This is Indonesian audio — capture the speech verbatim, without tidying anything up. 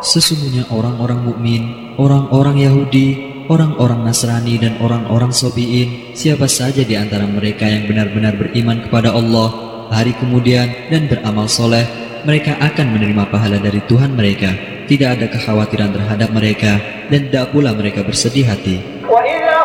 Sesungguhnya orang-orang mukmin, orang-orang Yahudi, orang-orang Nasrani dan orang-orang Sabi'in, siapa saja di antara mereka yang benar-benar beriman kepada Allah, hari kemudian dan beramal soleh, mereka akan menerima pahala dari Tuhan mereka. Tidak ada kekhawatiran terhadap mereka dan tidak pula mereka bersedih hati.